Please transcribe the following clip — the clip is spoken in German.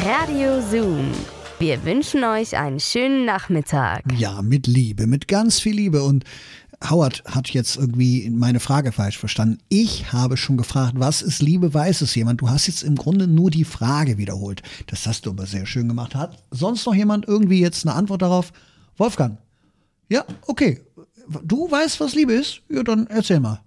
Radio Zoom. Wir wünschen euch einen schönen Nachmittag. Ja, mit Liebe, mit ganz viel Liebe. Und Howard hat jetzt irgendwie meine Frage falsch verstanden. Ich habe schon gefragt, was ist Liebe, weiß es jemand? Du hast jetzt im Grunde nur die Frage wiederholt. Das hast du aber sehr schön gemacht. Hat sonst noch jemand irgendwie jetzt eine Antwort darauf? Wolfgang? Ja, okay. Du weißt, was Liebe ist? Ja, dann erzähl mal.